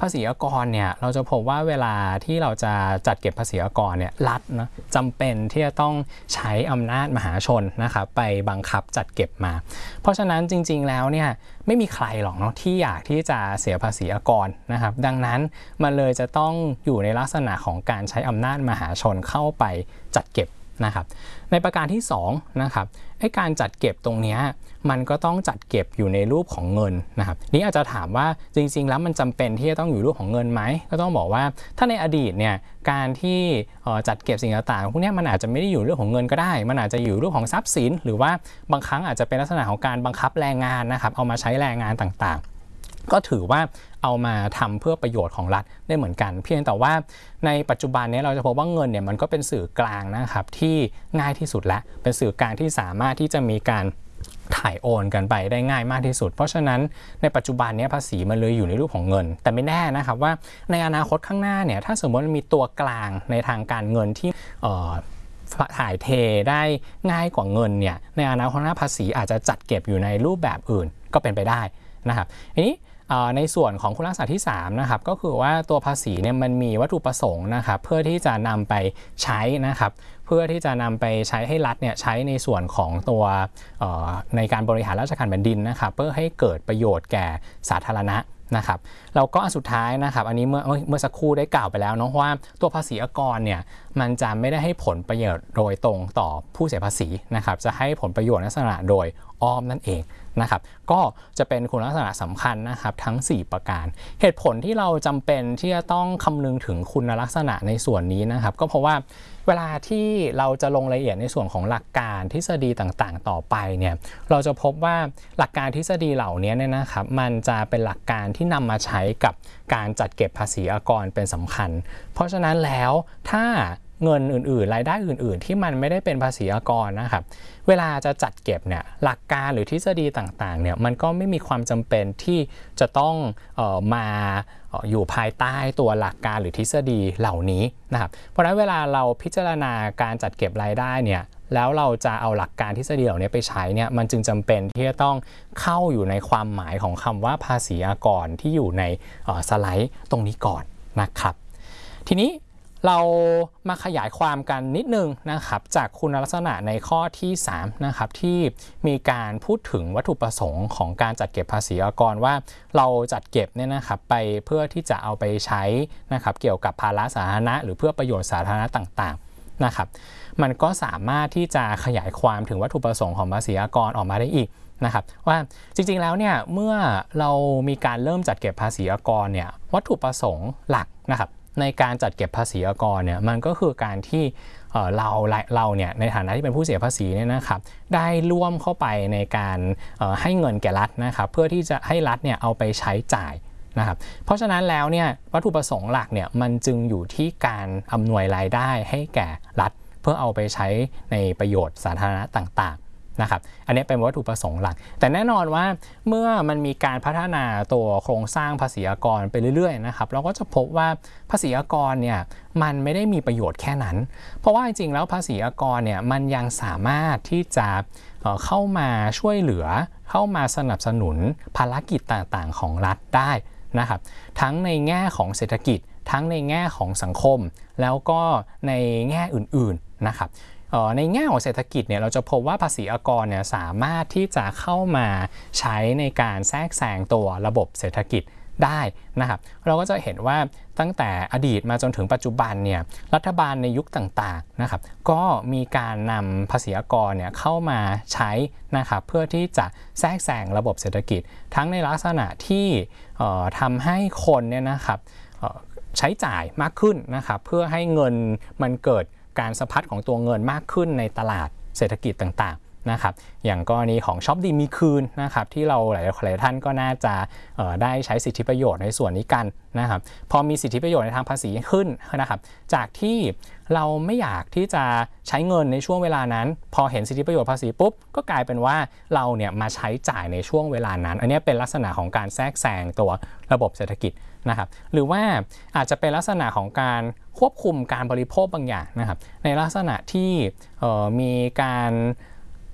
ภาษีอากรเนี่ยเราจะพบว่าเวลาที่เราจะจัดเก็บภาษีอากรเนี่ยรัฐนะจำเป็นที่จะต้องใช้อำนาจมหาชนนะครับไปบังคับจัดเก็บมาเพราะฉะนั้นจริงๆแล้วเนี่ยไม่มีใครหรอกเนาะที่อยากที่จะเสียภาษีอากรนะครับดังนั้นมันเลยจะต้องอยู่ในลักษณะของการใช้อำนาจมหาชนเข้าไปจัดเก็บนะครับในประการที่2นะครับการจัดเก็บตรงนี้มันก็ต้องจัดเก็บอยู่ในรูปของเงินนะครับนี่อาจจะถามว่าจริงๆแล้วมันจำเป็นที่จะต้องอยู่รูปของเงินไหมก็ต้องบอกว่าถ้าในอดีตเนี่ยการที่จัดเก็บสิ่งต่างๆพวกนี้มันอาจจะไม่ได้อยู่เรื่องของเงินก็ได้มันอาจจะอยู่เรื่องของทรัพย์สินหรือว่าบางครั้งอาจจะเป็นลักษณะของการบังคับแรงงานนะครับเอามาใช้แรงงานต่างๆก็ถือว่าเอามาทำเพื่อประโยชน์ของรัฐได้เหมือนกันเพียงแต่ว่าในปัจจุบันนี้เราจะพบว่าเงินเนี่ยมันก็เป็นสื่อกลางนะครับที่ง่ายที่สุดและเป็นสื่อกลางที่สามารถที่จะมีการถ่ายโอนกันไปได้ง่ายมากที่สุดเพราะฉะนั้นในปัจจุบันนี้ภาษีมันเลยอยู่ในรูปของเงินแต่ไม่แน่นะครับว่าในอนาคตข้างหน้าเนี่ยถ้าสมมติมันมีตัวกลางในทางการเงินที่ถ่ายเทได้ง่ายกว่าเงินเนี่ยในอนาคตหน้าภาษีอาจจะจัดเก็บอยู่ในรูปแบบอื่นก็เป็นไปได้นะครับทีนี้ในส่วนของคุณลักษณะที่3นะครับก็คือว่าตัวภาษีเนี่ยมันมีวัตถุประสงค์นะครับเพื่อที่จะนำไปใช้นะครับเพื่อที่จะนำไปใช้ให้รัฐเนี่ยใช้ในส่วนของตัวในการบริหารราชการแผ่นดินนะครับเพื่อให้เกิดประโยชน์แก่สาธารณะนะครับแล้วก็อันสุดท้ายนะครับอันนี้เมื่อสักครู่ได้กล่าวไปแล้วเนาะว่าตัวภาษีอากรเนี่ยมันจะไม่ได้ให้ผลประโยชน์โดยตรงต่อผู้เสียภาษีนะครับจะให้ผลประโยชน์ลักษณะโดยอ้อมนั่นเองนะครับก็จะเป็นคุณลักษณะสำคัญนะครับทั้ง4ประการเหตุผลที่เราจำเป็นที่จะต้องคำนึงถึงคุณลักษณะในส่วนนี้นะครับก็เพราะว่าเวลาที่เราจะลงรายละเอียดในส่วนของหลักการทฤษฎีต่างๆต่อไปเนี่ยเราจะพบว่าหลักการทฤษฎีเหล่านี้เนี่ยนะครับมันจะเป็นหลักการที่นำมาใช้กับการจัดเก็บภาษีอากรเป็นสำคัญเพราะฉะนั้นแล้วถ้าเงินอื่นๆรายได้อื่นๆที่มันไม่ได้เป็นภาษีอากรนะครับเวลาจะจัดเก็บเนี่ยหลักการหรือทฤษฎีต่างๆเนี่ยมันก็ไม่มีความจำเป็นที่จะต้องมาอยู่ภายใต้ตัวหลักการหรือทฤษฎีเหล่านี้นะครับเพราะฉะนั้นเวลาเราพิจารณาการจัดเก็บรายได้เนี่ยแล้วเราจะเอาหลักการทฤษฎีเหล่านี้ไปใช้เนี่ยมันจึงจำเป็นที่จะต้องเข้าอยู่ในความหมายของคำว่าภาษีอากรที่อยู่ในสไลด์ตรงนี้ก่อนนะครับทีนี้เรามาขยายความกันนิดนึงนะครับจากคุณลักษณะในข้อที่3นะครับที่มีการพูดถึงวัตถุประสงค์ของการจัดเก็บภาษีอากรว่าเราจัดเก็บเนี่ยนะครับไปเพื่อที่จะเอาไปใช้นะครับเกี่ยวกับภาระสาธารณะหรือเพื่อประโยชน์สาธารณะต่างๆนะครับมันก็สามารถที่จะขยายความถึงวัตถุประสงค์ของภาษีอากรออกมาได้อีกนะครับว่าจริงๆแล้วเนี่ยเมื่อเรามีการเริ่มจัดเก็บภาษีอากรเนี่ยวัตถุประสงค์หลักนะครับในการจัดเก็บภาษีอากรเนี่ยมันก็คือการที่เราเนี่ยในฐานะที่เป็นผู้เสียภาษีเนี่ยนะครับได้ร่วมเข้าไปในการให้เงินแก่รัฐนะครับเพื่อที่จะให้รัฐเนี่ยเอาไปใช้จ่ายนะครับเพราะฉะนั้นแล้วเนี่ยวัตถุประสงค์หลักเนี่ยมันจึงอยู่ที่การอำนวยรายได้ให้แก่รัฐเพื่อเอาไปใช้ในประโยชน์สาธารณะต่างๆนะครับอันนี้เป็นวัตถุประสงค์หลักแต่แน่นอนว่าเมื่อมันมีการพัฒนาตัวโครงสร้างภาษีอากรไปเรื่อยๆนะครับเราก็จะพบว่าภาษีอากรเนี่ยมันไม่ได้มีประโยชน์แค่นั้นเพราะว่าจริงๆแล้วภาษีอากรเนี่ยมันยังสามารถที่จะเข้ามาช่วยเหลือเข้ามาสนับสนุนภารกิจต่างๆของรัฐได้นะครับทั้งในแง่ของเศรษฐกิจทั้งในแง่ของสังคมแล้วก็ในแง่อื่นๆนะครับในแง่ของเศรษฐกิจเนี่ยเราจะพบว่าภาษีอากรเนี่ยสามารถที่จะเข้ามาใช้ในการแทรกแซงตัวระบบเศรษฐกิจได้นะครับเราก็จะเห็นว่าตั้งแต่อดีตมาจนถึงปัจจุบันเนี่ยรัฐบาลในยุคต่างๆนะครับก็มีการนำภาษีอากรเนี่ยเข้ามาใช้นะครับเพื่อที่จะแทรกแซงระบบเศรษฐกิจทั้งในลักษณะที่ทำให้คนเนี่ยนะครับใช้จ่ายมากขึ้นนะครับเพื่อให้เงินมันเกิดการสะพัดของตัวเงินมากขึ้นในตลาดเศรษฐกิจต่างๆนะครับอย่างกรณีของช็อปดีมีคืนนะครับที่เราหลายท่านก็น่าจะได้ใช้สิทธิประโยชน์ในส่วนนี้กันนะครับพอมีสิทธิประโยชน์ในทางภาษีขึ้นนะครับจากที่เราไม่อยากที่จะใช้เงินในช่วงเวลานั้นพอเห็นสิทธิประโยชน์ภาษีปุ๊บก็กลายเป็นว่าเราเนี่ยมาใช้จ่ายในช่วงเวลานั้นอันนี้เป็นลักษณะของการแทรกแซงตัวระบบเศรษฐกิจนะครับหรือว่าอาจจะเป็นลักษณะของการควบคุมการบริโภคบางอย่างนะครับในลักษณะที่มีการ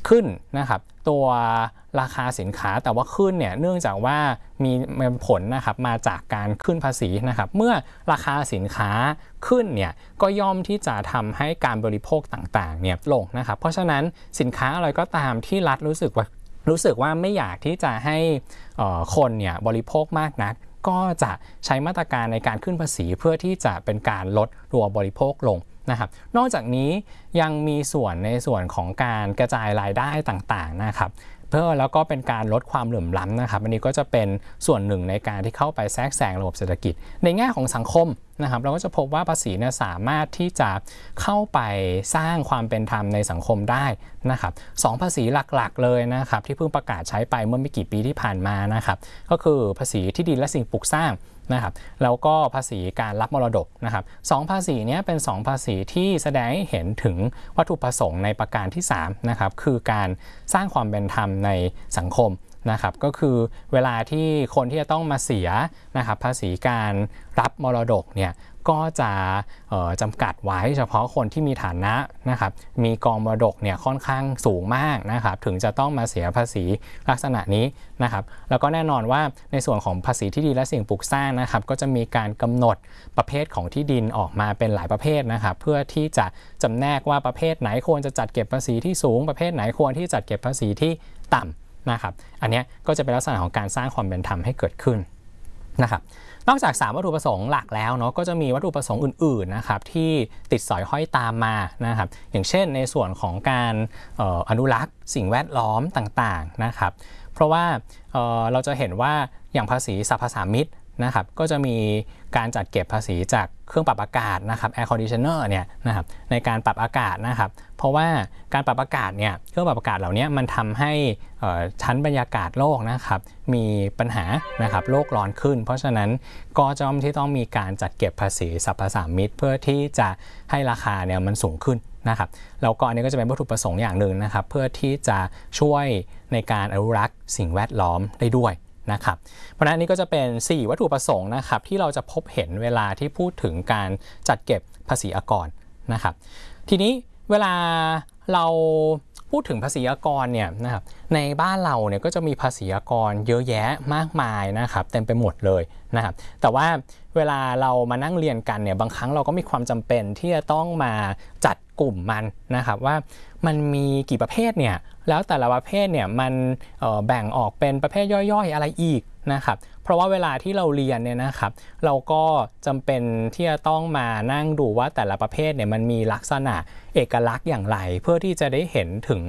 ขึ้นนะครับตัวราคาสินค้าแต่ว่าขึ้นเนี่ยเนื่องจากว่ามีผลนะครับมาจากการขึ้นภาษีนะครับเมื่อราคาสินค้าขึ้นเนี่ยก็ย่อมที่จะทำให้การบริโภคต่างๆเนี่ยลงนะครับเพราะฉะนั้นสินค้าอะไรก็ตามที่รัฐรู้สึกว่าไม่อยากที่จะให้คนเนี่ยบริโภคมากนักก็จะใช้มาตรการในการขึ้นภาษีเพื่อที่จะเป็นการลดตัวบริโภคลงนะครับนอกจากนี้ยังมีส่วนในส่วนของการกระจายรายได้ต่างๆนะครับแล้วก็เป็นการลดความเหลื่อมล้ำนะครับอันนี้ก็จะเป็นส่วนหนึ่งในการที่เข้าไปแทรกแซงระบบเศรษฐกิจในแง่ของสังคมนะครับเราก็จะพบว่าภาษีเนี่ยสามารถที่จะเข้าไปสร้างความเป็นธรรมในสังคมได้นะครับสองภาษีหลักๆเลยนะครับที่เพิ่งประกาศใช้ไปเมื่อไม่กี่ปีที่ผ่านมานะครับก็คือภาษีที่ดินและสิ่งปลูกสร้างนะครับแล้วก็ภาษีการรับมรดกนะครับสองภาษีนี้เป็น2ภาษีที่แสดงให้เห็นถึงวัตถุประสงค์ในประการที่3นะครับคือการสร้างความเป็นธรรมในสังคมนะครับก็คือเวลาที่คนที่จะต้องมาเสียนะครับภาษีการรับมรดกเนี่ยก็จะจำกัดไว้เฉพาะคนที่มีฐานะนะครับมีกองมรดกเนี่ยค่อนข้างสูงมากนะครับถึงจะต้องมาเสียภาษีลักษณะนี้นะครับแล้วก็แน่นอนว่าในส่วนของภาษีที่ดินและสิ่งปลูกสร้างนะครับก็จะมีการกำหนดประเภทของที่ดินออกมาเป็นหลายประเภทนะครับเพื่อที่จะจำแนกว่าประเภทไหนควรจะจัดเก็บภาษีที่สูงประเภทไหนควรที่จัดเก็บภาษีที่ต่ำนะครับอันนี้ก็จะเป็นลักษณะของการสร้างความเป็นธรรมให้เกิดขึ้นนะครับนอกจาก3วัตถุประสงค์หลักแล้วเนาะก็จะมีวัตถุประสงค์อื่นๆนะครับที่ติดสอยห้อยตามมานะครับอย่างเช่นในส่วนของการอนุรักษ์สิ่งแวดล้อมต่างๆนะครับเพราะว่าเราจะเห็นว่าอย่างภาษีสรรพสามิตนะครับก็จะมีการจัดเก็บภาษีจากเครื่องปรับอากาศนะครับ air conditioner เนี่ยนะครับในการปรับอากาศนะครับเพราะว่าการปรับอากาศเนี่ยเครื่องปรับอากาศเหล่านี้มันทำให้ชั้นบรรยากาศโลกนะครับมีปัญหานะครับโลกร้อนขึ้นเพราะฉะนั้นก็จำที่ต้องมีการจัดเก็บภาษีสรรพสามิตเพื่อที่จะให้ราคาเนี่ยมันสูงขึ้นนะครับแล้วก็อันนี้ก็จะเป็นวัตถุประสงค์อย่างหนึ่งนะครับเพื่อที่จะช่วยในการอนุรักษ์สิ่งแวดล้อมได้ด้วยนะครับเพราะฉะนั้นนี่ก็จะเป็น4วัตถุประสงค์นะครับที่เราจะพบเห็นเวลาที่พูดถึงการจัดเก็บภาษีอากรนะครับทีนี้เวลาเราพูดถึงภาษีอากรเนี่ยนะครับในบ้านเราเนี่ยก็จะมีภาษีอากรเยอะแยะมากมายนะครับเต็มไปหมดเลยนะครับแต่ว่าเวลาเรามานั่งเรียนกันเนี่ยบางครั้งเราก็มีความจำเป็นที่จะต้องมาจัดกลุ่มมันนะครับว่ามันมีกี่ประเภทเนี่ยแล้วแต่ละประเภทเนี่ยมันแบ่งออกเป็นประเภทย่อยๆอะไรอีกนะครับเพราะว่าเวลาที่เราเรียนเนี่ยนะครับเราก็จำเป็นที่จะต้องมานั่งดูว่าแต่ละประเภทเนี่ยมันมีลักษณะเอกลักษณ์อย่างไรเพื่อที่จะได้เห็น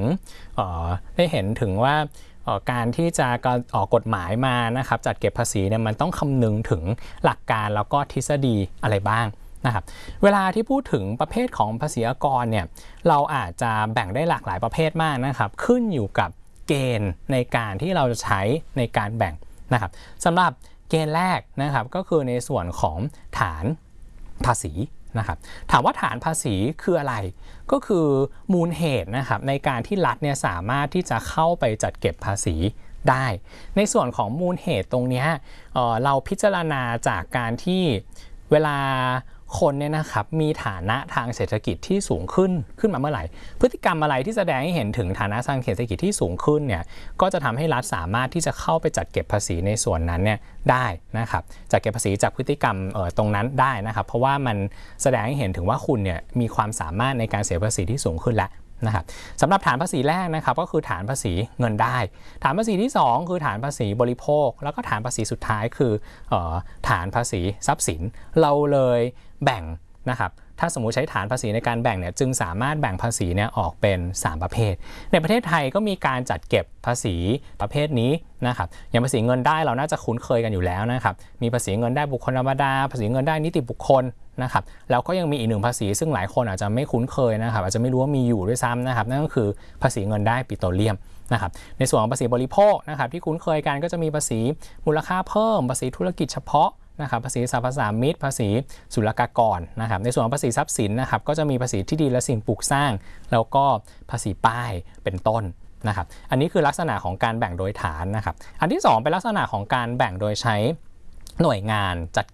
ถึงว่าการที่จะออกกฎหมายมานะครับจัดเก็บภาษีเนี่ยมันต้องคำนึงถึงหลักการแล้วก็ทฤษฎีอะไรบ้างนะครับเวลาที่พูดถึงประเภทของภาษีอากรเนี่ยเราอาจจะแบ่งได้หลากหลายประเภทมากนะครับขึ้นอยู่กับเกณฑ์ในการที่เราจะใช้ในการแบ่งนะครับสำหรับเกณฑ์แรกนะครับก็คือในส่วนของฐานภาษีนะครับถามว่าฐานภาษีคืออะไรก็คือมูลเหตุนะครับในการที่รัฐเนี่ยสามารถที่จะเข้าไปจัดเก็บภาษีได้ในส่วนของมูลเหตุตรงนี้เราพิจารณาจากการที่เวลาคนเนี่ยนะครับมีฐานะทางเศรษฐกิจที่สูงขึ้นมาเมื่อไหร่พฤติกรรมอะไรที่แสดงให้เห็นถึงฐานะทางเศรษฐกิจที่สูงขึ้นเนี่ยก็จะทำให้รัฐสามารถที่จะเข้าไปจัดเก็บภาษีในส่วนนั้นเนี่ยได้นะครับจัดเก็บภาษีจากพฤติกรรมตรงนั้นได้นะครับเพราะว่ามันแสดงให้เห็นถึงว่าคุณเนี่ยมีความสามารถในการเสียภาษีที่สูงขึ้นแล้วนะครับสำหรับฐานภาษีแรกนะครับก็คือฐานภาษีเงินได้ฐานภาษีที่2คือฐานภาษีบริโภคแล้วก็ฐานภาษีสุดท้ายคือฐานภาษีทรัพย์สินเราเลยแบ่งนะครับถ้าสมมุติใช้ฐานภาษีในการแบ่งเนี่ยจึงสามารถแบ่งภาษีเนี่ยออกเป็น3ประเภทในประเทศไทยก็มีการจัดเก็บภาษีประเภทนี้นะครับอย่างภาษีเงินได้เราน่าจะคุ้นเคยกันอยู่แล้วนะครับมีภาษีเงินได้บุคคลธรรมดาภาษีเงินได้นิติบุคคลนะครับแล้วก็ยังมีอีกหนึ่งภาษีซึ่งหลายคนอาจจะไม่คุ้นเคยนะครับอาจจะไม่รู้ว่ามีอยู่ด้วยซ้ำนะครับนั่นก็คือภาษีเงินได้ปิโตรเลียมนะครับในส่วนของภาษีบริโภคนะครับที่คุ้นเคยกันก็จะมีภาษีมูลค่าเพิ่มภาษีธุรกิจเฉพาะนะครับภาษีสรรพสามิตภาษีศุลกากรนะครับในส่วนของภาษีทรัพย์สินนะครับก็จะมีภาษีที่ดินและสิ่งปลูกสร้างแล้วก็ภาษีป้ายเป็นต้นนะครับอันนี้คือลักษณะของการแบ่งโดยฐานนะครับอันที่2เป็นลักษณะของการแบ่งโดยใช้หน่วยงานจัดเก็บ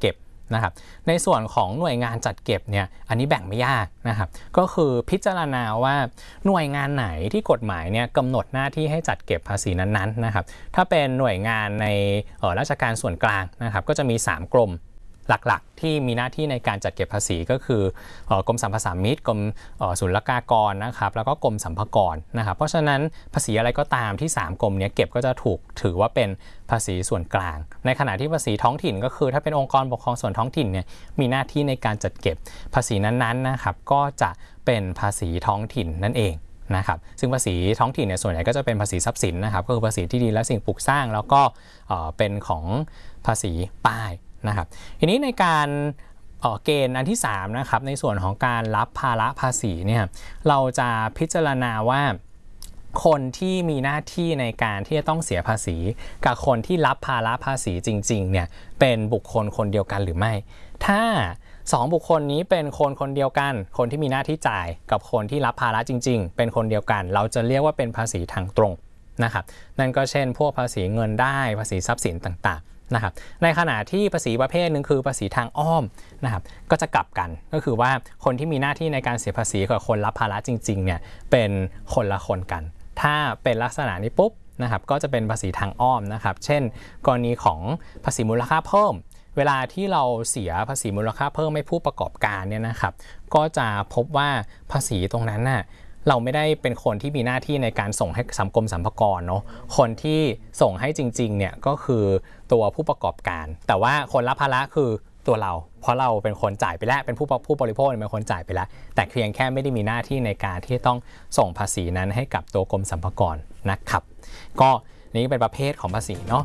นะครับในส่วนของหน่วยงานจัดเก็บเนี่ยอันนี้แบ่งไม่ยากนะครับก็คือพิจารณาว่าหน่วยงานไหนที่กฎหมายเนี่ยกำหนดหน้าที่ให้จัดเก็บภาษีนั้นๆนะครับถ้าเป็นหน่วยงานในราชการส่วนกลางนะครับก็จะมี3กรมหลักๆที่มีหน้าที่ในการจัดเก็บภาษีก็คือกรมสรรพสามิตกรมศุลกากรนะครับแล้วก็กรมสรรพากรนะครับเพราะฉะนั้นภาษีอะไรก็ตามที่3กรมนี้เก็บก็จะถูกถือว่าเป็นภาษีส่วนกลางในขณะที่ภาษีท้องถิ่นก็คือถ้าเป็นองค์กรปกครองส่วนท้องถิ่นเนี่ยมีหน้าที่ในการจัดเก็บภาษีนั้นๆนะครับก็จะเป็นภาษีท้องถิ่นนั่นเองนะครับซึ่งภาษีท้องถิ่นเนี่ยส่วนใหญ่ก็จะเป็นภาษีทรัพย์สินนะครับก็คือภาษีที่ดินและสิ่งปลูกสร้างแล้วก็เป็นของภาษีป้ายนะครับทีนี้ในการเกณฑ์อันที่3นะครับในส่วนของการรับภาระภาษีเนี่ยเราจะพิจารณาว่าคนที่มีหน้าที่ในการที่จะต้องเสียภาษีกับคนที่รับภาระภาษีจริงๆเนี่ยเป็นบุคคลคนเดียวกันหรือไม่ถ้า2บุคคลนี้เป็นคนเดียวกันคนที่มีหน้าที่จ่ายกับคนที่รับภาระจริงๆเป็นคนเดียวกันเราจะเรียกว่าเป็นภาษีทางตรงนะครับนั่นก็เช่นพวกภาษีเงินได้ภาษีทรัพย์สินต่างๆนะครับในขณะที่ภาษีประเภทหนึ่งคือภาษีทางอ้อมนะครับก็จะกลับกันก็คือว่าคนที่มีหน้าที่ในการเสียภาษีกับคนรับภาระจริงๆเนี่ยเป็นคนละคนกันถ้าเป็นลักษณะนี้ปุ๊บนะครับก็จะเป็นภาษีทางอ้อมนะครับเช่นกรณีของภาษีมูลค่าเพิ่มเวลาที่เราเสียภาษีมูลค่าเพิ่มให้ผู้ประกอบการเนี่ยนะครับก็จะพบว่าภาษีตรงนั้นน่ะเราไม่ได้เป็นคนที่มีหน้าที่ในการส่งให้กรมสรรพากรเนาะคนที่ส่งให้จริงๆเนี่ยก็คือตัวผู้ประกอบการแต่ว่าคนรับภาระคือตัวเราเพราะเราเป็นคนจ่ายไปแล้วเป็นผู้บริโภคเป็นคนจ่ายไปแล้วแต่เพียงแค่ไม่ได้มีหน้าที่ในการที่ต้องส่งภาษีนั้นให้กับตัวกรมสรรพากรนะครับก็นี่เป็นประเภทของภาษีเนาะ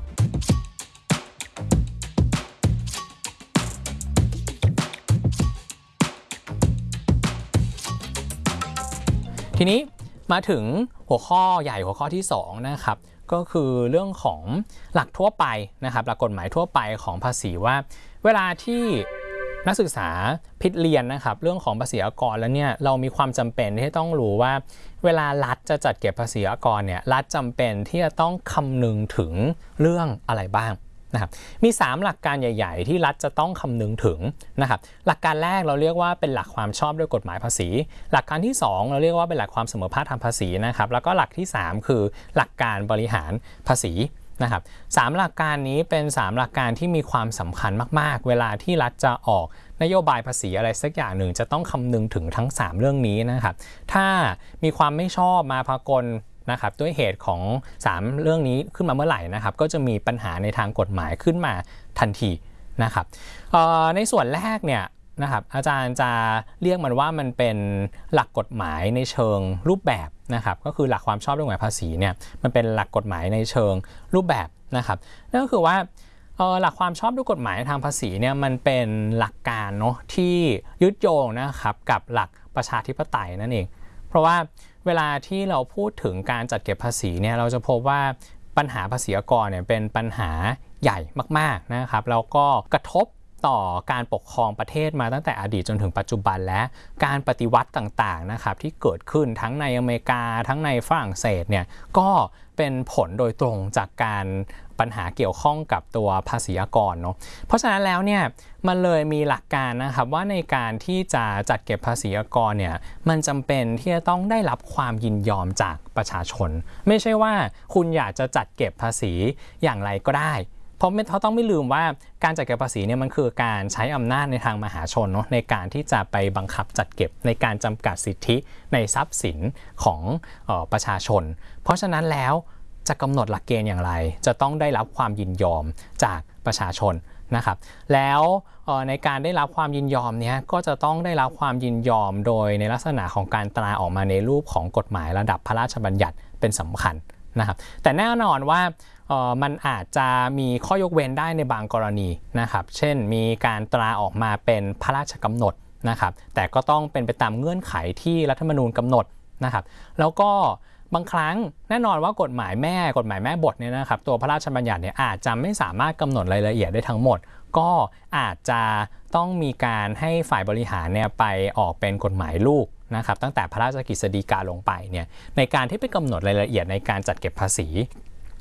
ทีนี้มาถึงหัวข้อใหญ่หัวข้อที่2นะครับก็คือเรื่องของหลักทั่วไปนะครับหลักกฎหมายทั่วไปของภาษีว่าเวลาที่นักศึกษาพิจารณานะครับเรื่องของภาษีอากรแล้วเนี่ยเรามีความจำเป็นที่ต้องรู้ว่าเวลารัฐจะจัดเก็บภาษีอากรเนี่ยรัฐจำเป็นที่จะต้องคำนึงถึงเรื่องอะไรบ้างนะครับมี3หลักการใหญ่ๆที่รัฐจะต้องคำนึงถึงนะครับหลักการแรกเราเรียกว่าเป็นหลักความชอบด้วยกฎหมายภาษีหลักการที่2เราเรียกว่าเป็นหลักความเสมอภาคทางภาษีนะครับแล้วก็หลักที่3คือหลักการบริหารภาษีนะครับ3หลักการนี้เป็น3หลักการที่มีความสำคัญมากๆเวลาที่รัฐจะออกนโยบายภาษีอะไรสักอย่างหนึ่งจะต้องคำนึงถึงทั้ง3เรื่องนี้นะครับถ้ามีความไม่ชอบมาพากลนะครับด้วยเหตุของ3เรื่องนี้ขึ้นมาเมื่อไหร่นะครับก็จะมีปัญหาในทางกฎหมายขึ้นมาทันทีนะครับในส่วนแรกเนี่ยนะครับอาจารย์จะเรียกมันว่ามันเป็นหลักกฎหมายในเชิงรูปแบบนะครับก็คือหลักความชอบด้วยกฎหมายภาษีเนี่ยมันเป็นหลักกฎหมายในเชิงรูปแบบนะครับนั่นก็คือว่าหลักความชอบด้วยกฎหมายทางภาษีเนี่ยมันเป็นหลักการเนาะที่ยึดโยงนะครับกับหลักประชาธิปไตยนั่นเองเพราะว่าเวลาที่เราพูดถึงการจัดเก็บภาษีเนี่ยเราจะพบว่าปัญหาภาษีอากรเนี่ยเป็นปัญหาใหญ่มากๆนะครับแล้วก็กระทบต่อการปกครองประเทศมาตั้งแต่อดีตจนถึงปัจจุบันและการปฏิวัติต่างๆนะครับที่เกิดขึ้นทั้งในอเมริกาทั้งในฝรั่งเศสเนี่ยก็เป็นผลโดยตรงจากการปัญหาเกี่ยวข้องกับตัวภาษีอากรเนาะเพราะฉะนั้นแล้วเนี่ยมันเลยมีหลักการนะครับว่าในการที่จะจัดเก็บภาษีอากรเนี่ยมันจำเป็นที่จะต้องได้รับความยินยอมจากประชาชนไม่ใช่ว่าคุณอยากจะจัดเก็บภาษีอย่างไรก็ได้เพราะเขาต้องไม่ลืมว่าการจัดเก็บภาษีเนี่ยมันคือการใช้อำนาจในทางมหาชนเนาะในการที่จะไปบังคับจัดเก็บในการจำกัดสิทธิในทรัพย์สินของประชาชนเพราะฉะนั้นแล้วจะกำหนดหลักเกณฑ์อย่างไรจะต้องได้รับความยินยอมจากประชาชนนะครับแล้วในการได้รับความยินยอมเนี้ยก็จะต้องได้รับความยินยอมโดยในลักษณะของการตราออกมาในรูปของกฎหมายระดับพระราชบัญญัติเป็นสำคัญนะครับแต่แน่นอนว่ามันอาจจะมีข้อยกเว้นได้ในบางกรณีนะครับเช่นมีการตราออกมาเป็นพระราชกำหนดนะครับแต่ก็ต้องเป็นไปตามเงื่อนไขที่รัฐธรรมนูญกำหนดนะครับแล้วก็บางครั้งแน่นอนว่ากฎหมายแม่บทเนี่ยนะครับตัวพระราชบัญญัติเนี่ยอาจจะไม่สามารถกำหนดรายละเอียดได้ทั้งหมดก็อาจจะต้องมีการให้ฝ่ายบริหารเนี่ยไปออกเป็นกฎหมายลูกนะครับตั้งแต่พระราชกฤษฎีกาลงไปเนี่ยในการที่ไปกำหนดรายละเอียดในการจัดเก็บภาษี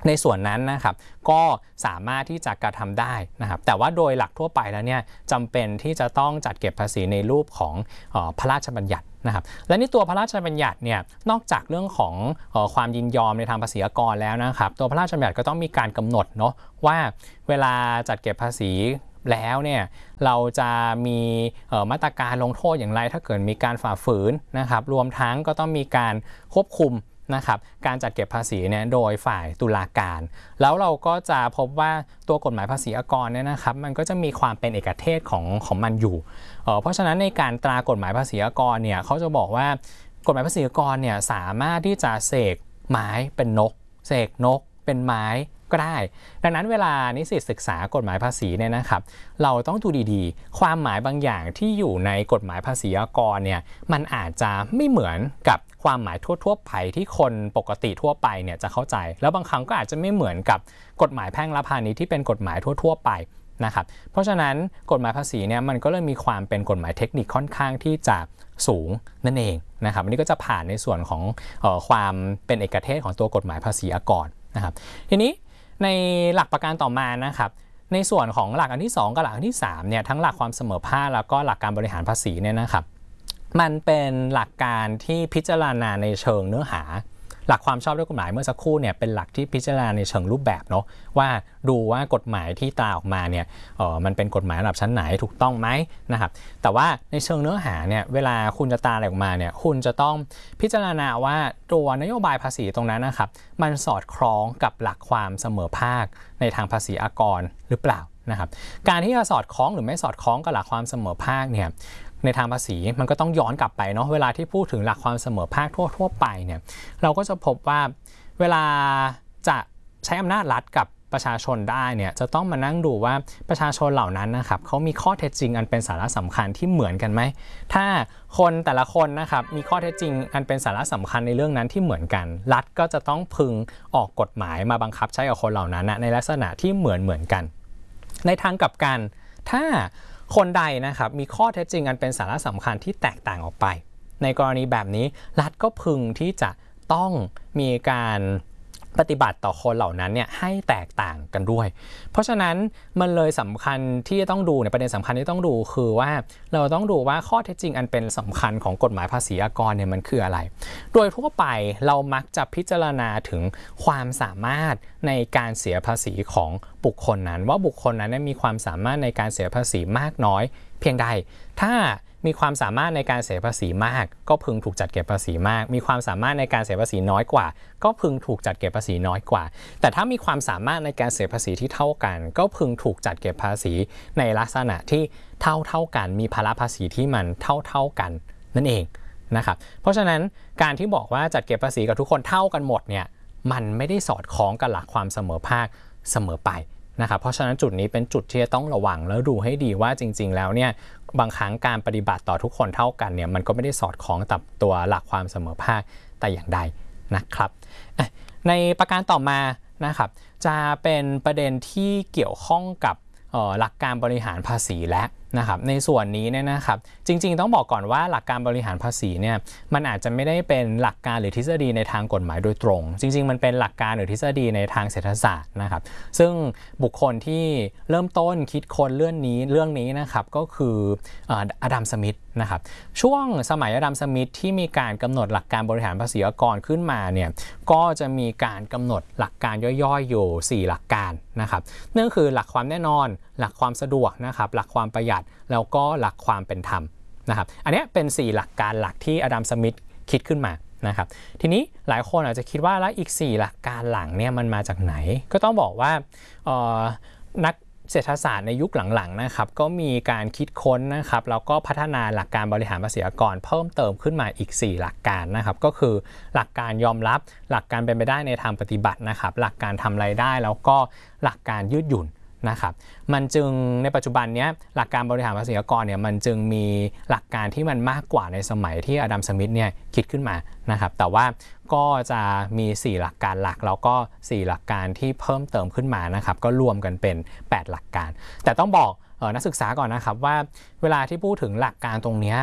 ในส่วนนั้นนะครับก็สามารถที่จะกระทำได้นะครับแต่ว่าโดยหลักทั่วไปแล้วเนี่ยจำเป็นที่จะต้องจัดเก็บภาษีในรูปของพระราชบัญญัตินะครับและในตัวพระราชบัญญัติเนี่ยนอกจากเรื่องของความยินยอมในทางภาษีอากรแล้วนะครับตัวพระราชบัญญัติก็ต้องมีการกำหนดเนาะว่าเวลาจัดเก็บภาษีแล้วเนี่ยเราจะมีมาตรการลงโทษอย่างไรถ้าเกิดมีการฝ่าฝืนนะครับรวมทั้งก็ต้องมีการควบคุมนะครับการจัดเก็บภาษีเนี่ยโดยฝ่ายตุลาการแล้วเราก็จะพบว่าตัวกฎหมายภาษีอากรเนี่ยนะครับมันก็จะมีความเป็นเอกเทศของมันอยู่เพราะฉะนั้นในการตรากฎหมายภาษีอากรเนี่ยเขาจะบอกว่ากฎหมายภาษีอากรเนี่ยสามารถที่จะเสกไม้เป็นนกเสกนกเป็นไม้ก็ได้ดังนั้นเวลานิสิตศึกษากฎหมายภาษีเนี่ยนะครับเราต้องดูดีๆความหมายบางอย่างที่อยู่ในกฎหมายภาษีอากรเนี่ยมันอาจจะไม่เหมือนกับความหมายทั่วๆไปที่คนปกติทั่วไปเนี่ยจะเข้าใจแล้วบางครั้งก็อาจจะไม่เหมือนกับกฎหมายแพ่งและพาณิชย์ที่เป็นกฎหมายทั่วๆไปนะครับเพราะฉะนั้นกฎหมายภาษีเนี่ยมันก็เลยมีความเป็นกฎหมายเทคนิคค่อนข้างที่จะสูงนั่นเองนะครับอันนี้ก็จะผ่านในส่วนของความเป็นเอกเทศของตัวกฎหมายภาษีอากรนะครับทีนี้ในหลักประการต่อมานะครับในส่วนของหลักอันที่2กับหลักอันที่3เนี่ยทั้งหลักความเสมอภาคแล้วก็หลักการบริหารภาษีเนี่ยนะครับมันเป็นหลักการที่พิจารณาในเชิงเนื้อหาหลักความชอบด้วยกฎหมายเมื่อสักครู่เนี่ยเป็นหลักที่พิจารณาในเชิงรูปแบบเนาะว่าดูว่ากฎหมายที่ตราออกมาเนี่ยมันเป็นกฎหมายระดับชั้นไหนถูกต้องไหมนะครับแต่ว่าในเชิงเนื้อหาเนี่ยเวลาคุณจะตราอะไรออกมาเนี่ยคุณจะต้องพิจารณาว่าตัวนโยบายภาษีตรงนั้นนะครับมันสอดคล้องกับหลักความเสมอภาคในทางภาษีอากรหรือเปล่านะครับการที่จะสอดคล้องหรือไม่สอดคล้องกับหลักความเสมอภาคเนี่ยในทางภาษีมันก็ต้องย้อนกลับไปเนาะเวลาที่พูดถึงหลักความเสมอภาคทั่วไปเนี่ยเราก็จะพบว่าเวลาจะใช้อำนาจรัฐกับประชาชนได้เนี่ยจะต้องมานั่งดูว่าประชาชนเหล่านั้นนะครับเขามีข้อเท็จจริงอันเป็นสาระสำคัญที่เหมือนกันไหมถ้าคนแต่ละคนนะครับมีข้อเท็จจริงอันเป็นสาระสำคัญในเรื่องนั้นที่เหมือนกันรัฐก็จะต้องพึงออกกฎหมายมาบังคับใช้กับคนเหล่านั้นในลักษณะที่เหมือนกันในทางกลับกันถ้าคนใดนะครับมีข้อเท็จจริงอันเป็นสาระสำคัญที่แตกต่างออกไปในกรณีแบบนี้รัฐก็พึงที่จะต้องมีการปฏิบัติต่อคนเหล่านั้นเนี่ยให้แตกต่างกันด้วยเพราะฉะนั้นมันเลยสำคัญที่จะต้องดูในประเด็นสำคัญที่ต้องดูคือว่าเราต้องดูว่าข้อเท็จจริงอันเป็นสำคัญของกฎหมายภาษีอากรเนี่ยมันคืออะไรโดยทั่วไปเรามักจะพิจารณาถึงความสามารถในการเสียภาษีของบุคคลนั้นว่าบุคคลนั้นมีความสามารถในการเสียภาษีมากน้อยเพียงใดถ้ามีความสามารถในการเสียภาษีมากก็พึงถูกจัดเก็บภาษีมากมีความสามารถในการเสียภาษีน้อยกว่าก็พึงถูกจัดเก็บภาษีน้อยกว่าแต่ถ้ามีความสามารถในการเสียภาษีที่เท่ากันก็พึงถูกจัดเก็บภาษีในลักษณะที่เท่ากันมีภาระภาษีที่มันเท่ากันนั่นเองนะครับเพราะฉะนั้นการที่บอกว่าจัดเก็บภาษีกับทุกคนเท่ากันหมดเนี่ยมันไม่ได้สอดคล้องกับหลักความเสมอภาคเสมอไปนะครับเพราะฉะนั้นจุดนี้เป็นจุดที่จะต้องระวังแล้วดูให้ดีว่าจริงๆแล้วเนี่ยบางครั้งการปฏิบัติต่อทุกคนเท่ากันเนี่ยมันก็ไม่ได้สอดคล้องกับตัวหลักความเสมอภาคแต่อย่างใดนะครับในประการต่อมานะครับจะเป็นประเด็นที่เกี่ยวข้องกับหลักการบริหารภาษีและนะครับในส่วนนี้เนี่ยนะครับจริงๆต้องบอกก่อนว่าหลักการบริหารภาษีเนี่ยมันอาจจะไม่ได้เป็นหลักการหรือทฤษฎีในทางกฎหมายโดยตรงจริงๆมันเป็นหลักการหรือทฤษฎีในทางเศรษฐศาสตร์นะครับซึ่งบุคคลที่เริ่มต้นคิดค้นเรื่องนี้นะครับก็คืออดัม สมิธนะครับช่วงสมัยอดัม สมิธที่มีการกำหนดหลักการบริหารภาษีอากรขึ้นมาเนี่ยก็จะมีการกำหนดหลักการย่อยๆอยู่4หลักการนะครับนั่นคือหลักความแน่นอนหลักความสะดวกนะครับหลักความประหยัดแล้วก็หลักความเป็นธรรมนะครับอันนี้เป็น4หลักการหลักที่อดัม สมิธคิดขึ้นมานะครับทีนี้หลายคนอาจจะคิดว่าแล้วอีก4หลักการหลังเนี่ยมันมาจากไหนก็ต้องบอกว่านักเศรษฐศาสตร์ในยุคหลังๆนะครับก็มีการคิดค้นนะครับแล้วก็พัฒนาหลักการบริหารภาษีอากรเพิ่มเติมขึ้นมาอีก4หลักการนะครับก็คือหลักการยอมรับหลักการเป็นไปได้ในทางปฏิบัตินะครับหลักการทำรายได้แล้วก็หลักการยืดหยุ่นนะครับมันจึงในปัจจุบันนี้หลักการบริหารภาษีอากรเนี่ยมันจึงมีหลักการที่มันมากกว่าในสมัยที่อดัม สมิธเนี่ยคิดขึ้นมานะครับแต่ว่าก็จะมี4หลักการหลักแล้วก็4หลักการที่เพิ่มเติมขึ้นมานะครับก็รวมกันเป็น8หลักการแต่ต้องบอกนักศึกษาก่อนนะครับว่าเวลาที่พูดถึงหลักการตรงนี้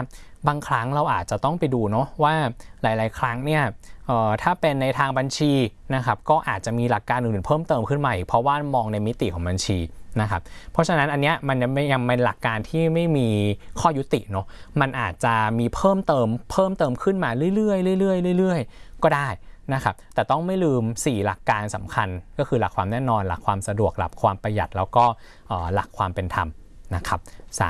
บางครั้งเราอาจจะต้องไปดูเนาะว่าหลายๆครั้งเนี่ยถ้าเป็นในทางบัญชีนะครับก็อาจจะมีหลักการอื่นๆเพิ่มเติมขึ้นมาอีกเพราะว่ามองในมิติของบัญชีนะครับเพราะฉะนั้นอันเนี้ยมันยังเป็นหลักการที่ไม่มีข้อยุติเนาะมันอาจจะมีเพิ่มเติมขึ้นมาเรื่อยๆเรื่อยๆก็ได้นะครับแต่ต้องไม่ลืม4หลักการสำคัญก็คือหลักความแน่นอนหลักความสะดวกหลักความประหยัดแล้วก็หลักความเป็นธรรมนะครับ